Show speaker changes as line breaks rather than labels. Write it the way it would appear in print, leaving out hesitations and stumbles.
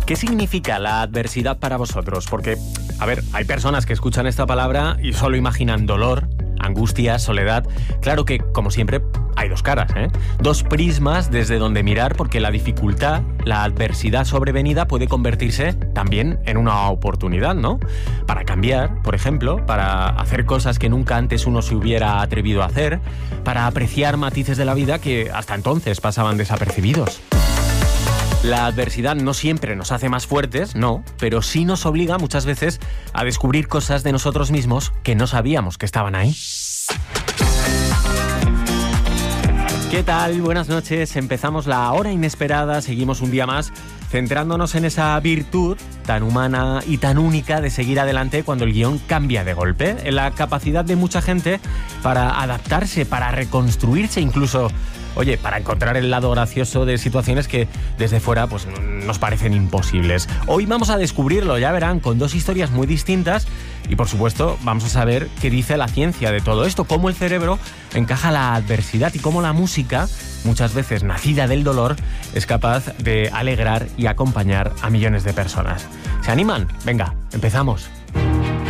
¿Qué significa la adversidad para vosotros? Porque, a ver, hay personas que escuchan esta palabra y solo imaginan dolor, angustia, soledad. Claro que, como siempre, hay dos caras, ¿eh? Dos prismas desde donde mirar, porque la dificultad, la adversidad sobrevenida puede convertirse también en una oportunidad, ¿no? Para cambiar, por ejemplo, para hacer cosas que nunca antes uno se hubiera atrevido a hacer, para apreciar matices de la vida que hasta entonces pasaban desapercibidos. La adversidad no siempre nos hace más fuertes, no, pero sí nos obliga muchas veces a descubrir cosas de nosotros mismos que no sabíamos que estaban ahí. ¿Qué tal? Buenas noches. Empezamos la hora inesperada, seguimos un día más centrándonos en esa virtud tan humana y tan única de seguir adelante cuando el guión cambia de golpe, en la capacidad de mucha gente para adaptarse, para reconstruirse, incluso, oye, para encontrar el lado gracioso de situaciones que desde fuera pues nos parecen imposibles. Hoy vamos a descubrirlo, ya verán, con dos historias muy distintas y, por supuesto, vamos a saber qué dice la ciencia de todo esto, cómo el cerebro encaja la adversidad y cómo la música, muchas veces nacida del dolor, es capaz de alegrar y acompañar a millones de personas. ¿Se animan? Venga, empezamos.